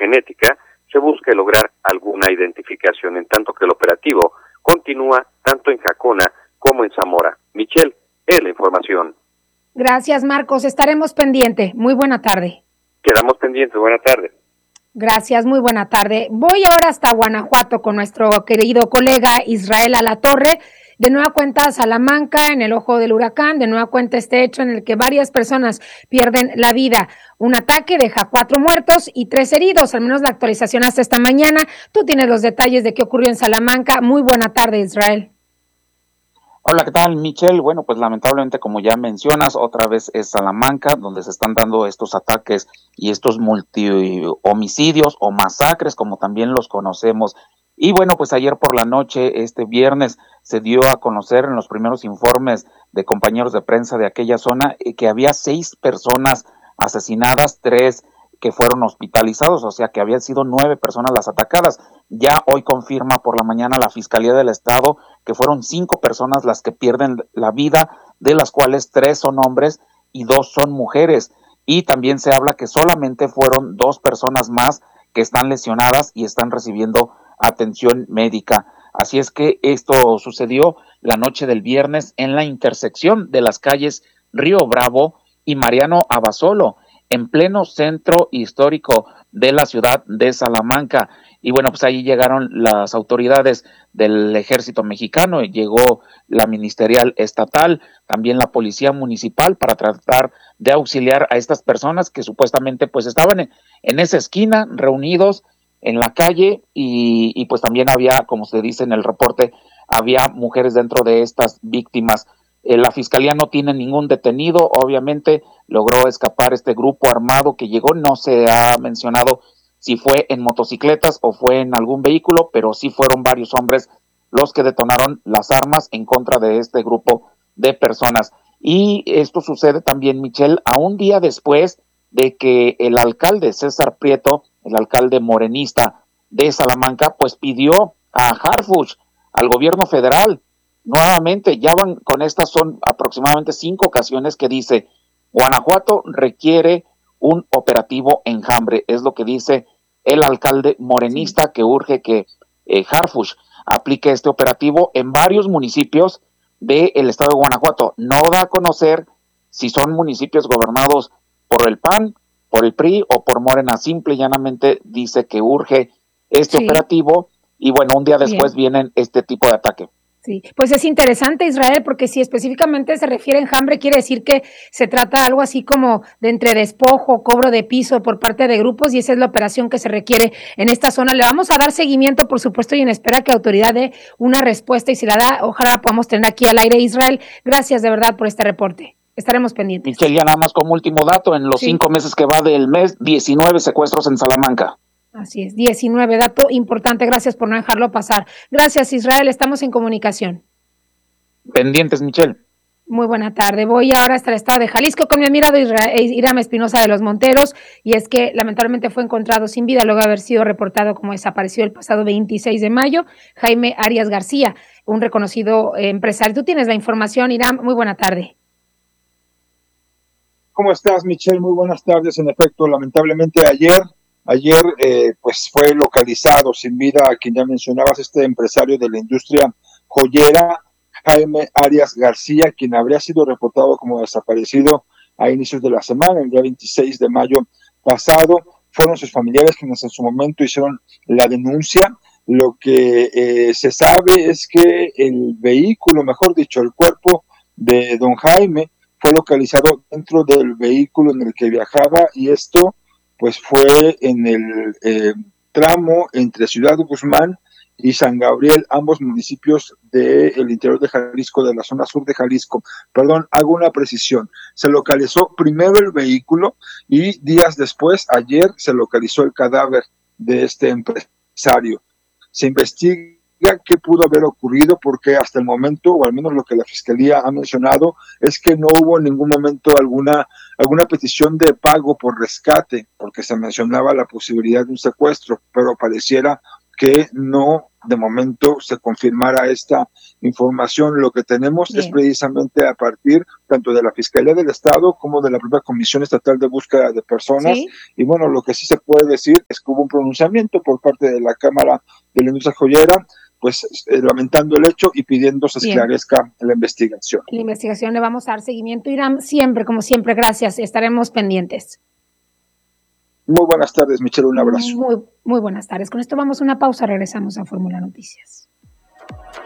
genética se busque lograr alguna identificación, en tanto que el operativo continúa tanto en Jacona como en Zamora. Michelle, es la información. Gracias, Marcos. Estaremos pendientes. Muy buena tarde. Quedamos pendientes. Buena tarde. Gracias, muy buena tarde. Voy ahora hasta Guanajuato con nuestro querido colega Israel Alatorre. De nueva cuenta, Salamanca, en el ojo del huracán, de nueva cuenta este hecho en el que varias personas pierden la vida. Un ataque deja 4 muertos y 3 heridos, al menos la actualización hasta esta mañana. Tú tienes los detalles de qué ocurrió en Salamanca. Muy buena tarde, Israel. Hola, ¿qué tal, Michelle? Bueno, pues lamentablemente, como ya mencionas, otra vez es Salamanca, donde se están dando estos ataques y estos multi-homicidios o masacres, como también los conocemos. Y bueno, pues ayer por la noche, este viernes, se dio a conocer en los primeros informes de compañeros de prensa de aquella zona que había 6 personas asesinadas, 3 que fueron hospitalizados, o sea que habían sido 9 personas las atacadas. Ya hoy confirma por la mañana la Fiscalía del Estado que fueron 5 personas las que pierden la vida, de las cuales 3 son hombres y 2 son mujeres. Y también se habla que solamente fueron 2 personas más que están lesionadas y están recibiendo atención médica. Así es que esto sucedió la noche del viernes en la intersección de las calles Río Bravo y Mariano Abasolo, en pleno centro histórico de la ciudad de Salamanca. Y bueno, pues ahí llegaron las autoridades del ejército mexicano, llegó la ministerial estatal, también la policía municipal para tratar de auxiliar a estas personas que supuestamente pues estaban en esa esquina reunidos en la calle y pues también había, como se dice en el reporte, había mujeres dentro de estas víctimas. La fiscalía no tiene ningún detenido, obviamente logró escapar este grupo armado que llegó, no se ha mencionado si fue en motocicletas o fue en algún vehículo, pero sí fueron varios hombres los que detonaron las armas en contra de este grupo de personas. Y esto sucede también, Michelle, a un día después de que el alcalde César Prieto, el alcalde morenista de Salamanca, pues pidió a Harfuch, al gobierno federal, nuevamente, ya van con estas, son aproximadamente 5 ocasiones que dice, Guanajuato requiere un operativo enjambre, es lo que dice el alcalde morenista, que urge que Harfuch aplique este operativo en varios municipios del estado de Guanajuato. No da a conocer si son municipios gobernados por el PAN, por el PRI o por Morena. Simple y llanamente dice que urge este operativo y bueno, un día después vienen este tipo de ataque. Sí, pues es interesante, Israel, porque si específicamente se refiere a enjambre, quiere decir que se trata algo así como de entre despojo, cobro de piso por parte de grupos, y esa es la operación que se requiere en esta zona. Le vamos a dar seguimiento, por supuesto, y en espera que la autoridad dé una respuesta, y si la da, ojalá la podamos tener aquí al aire. Israel, gracias de verdad por este reporte. Estaremos pendientes. Michelle, ya nada más como último dato, en los 5 meses que va del mes, 19 secuestros en Salamanca. Así es, 19, dato importante, gracias por no dejarlo pasar. Gracias, Israel, estamos en comunicación. Pendientes, Michelle. Muy buena tarde. Voy ahora hasta el estado de Jalisco con mi admirado Iram Espinosa de los Monteros, y es que lamentablemente fue encontrado sin vida luego de haber sido reportado como desaparecido el pasado 26 de mayo, Jaime Arias García, un reconocido empresario. Tú tienes la información, Iram, muy buena tarde. ¿Cómo estás, Michelle? Muy buenas tardes. En efecto, lamentablemente ayer pues fue localizado sin vida a quien ya mencionabas, este empresario de la industria joyera, Jaime Arias García, quien habría sido reportado como desaparecido a inicios de la semana, el día 26 de mayo pasado. Fueron sus familiares quienes en su momento hicieron la denuncia. Lo que se sabe es que el vehículo, mejor dicho, el cuerpo de don Jaime fue localizado dentro del vehículo en el que viajaba, y esto pues fue en el tramo entre Ciudad Guzmán y San Gabriel, ambos municipios del interior de Jalisco, de la zona sur de Jalisco. Perdón, hago una precisión. Se localizó primero el vehículo y días después, ayer, se localizó el cadáver de este empresario. Se investiga qué pudo haber ocurrido, porque hasta el momento, o al menos lo que la Fiscalía ha mencionado, es que no hubo en ningún momento alguna petición de pago por rescate, porque se mencionaba la posibilidad de un secuestro, pero pareciera que no de momento se confirmara esta información. Lo que tenemos es precisamente a partir tanto de la Fiscalía del Estado como de la propia Comisión Estatal de Búsqueda de Personas. Y bueno, lo que sí se puede decir es que hubo un pronunciamiento por parte de la Cámara de la Industria Joyera, pues lamentando el hecho y pidiendo se esclarezca la investigación. La investigación le vamos a dar seguimiento, Irán, siempre, como siempre, gracias, estaremos pendientes. Muy buenas tardes, Michelle, un abrazo. Muy buenas tardes. Con esto vamos a una pausa, regresamos a Fórmula Noticias.